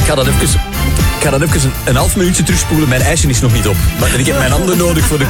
ga dat even een half minuutje terugspoelen. Mijn ijsje is nog niet op. Maar ik heb mijn handen nodig voor de